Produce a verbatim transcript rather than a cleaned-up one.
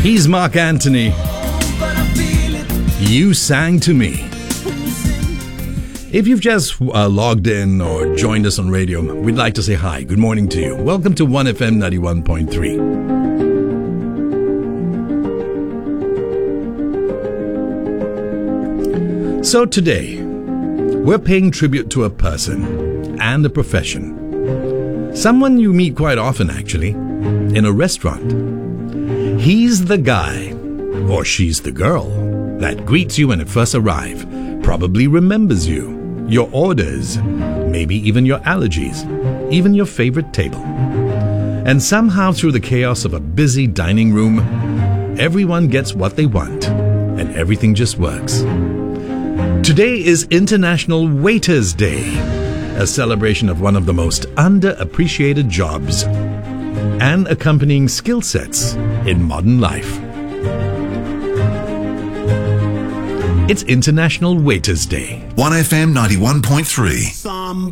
He's Mark Anthony. You Sang to Me. If you've just uh, logged in or joined us on radio, we'd like to say hi. Good morning to you. Welcome to one F M ninety-one point three. So today, we're paying tribute to a person and a profession. Someone you meet quite often, actually, in a restaurant. He's the guy, or she's the girl, that greets you when you first arrive, probably remembers you, your orders, maybe even your allergies, even your favorite table. And somehow through the chaos of a busy dining room, everyone gets what they want, and everything just works. Today is International Waiters' Day, a celebration of one of the most underappreciated jobs and accompanying skill sets in modern life. It's International Waiters' Day. one F M ninety-one point three.